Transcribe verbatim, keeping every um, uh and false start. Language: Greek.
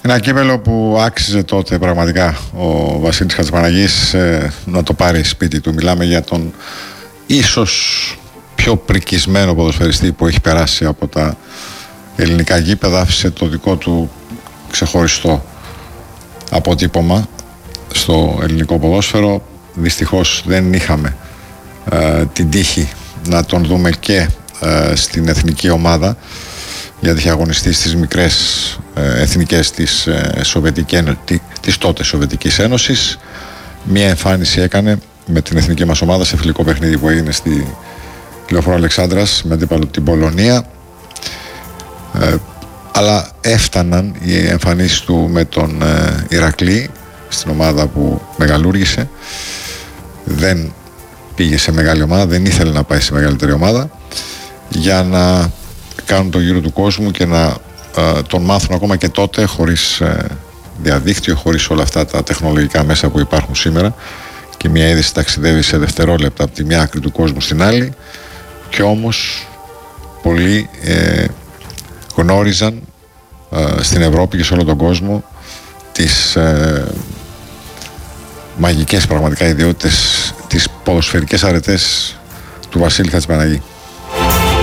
Ένα κύπελο που άξιζε τότε πραγματικά ο Βασίλης Χατζηπαναγής ε, να το πάρει σπίτι του. Μιλάμε για τον ίσως πιο πρικισμένο ποδοσφαιριστή που έχει περάσει από τα ελληνικά γήπεδα. Άφησε το δικό του ξεχωριστό αποτύπωμα στο ελληνικό ποδόσφαιρο. Δυστυχώς δεν είχαμε ε, την τύχη να τον δούμε και ε, στην εθνική ομάδα, γιατί είχε αγωνιστεί στις μικρές ε, εθνικές της, ε, Σοβιετική, της τότε Σοβιετικής Ένωσης. Μία εμφάνιση έκανε με την εθνική μας ομάδα σε φιλικό παιχνίδι που έγινε στη Λεωφόρο Αλεξάνδρας με αντίπαλο την Πολωνία, ε, αλλά έφταναν οι εμφανίσεις του με τον ε, Ηρακλή στην ομάδα που μεγαλούργησε. Δεν πήγε σε μεγάλη ομάδα, δεν ήθελε να πάει σε μεγαλύτερη ομάδα για να κάνουν τον γύρο του κόσμου και να ε, τον μάθουν ακόμα και τότε, χωρίς ε, διαδίκτυο, χωρίς όλα αυτά τα τεχνολογικά μέσα που υπάρχουν σήμερα, και μια είδηση ταξιδεύει σε δευτερόλεπτα από τη μια άκρη του κόσμου στην άλλη, και όμως πολλοί ε, γνώριζαν ε, στην Ευρώπη και σε όλο τον κόσμο τις ε, μαγικές πραγματικά ιδιότητες, τις ποδοσφαιρικές αρετές του Βασίλη Χατζηπαναγή.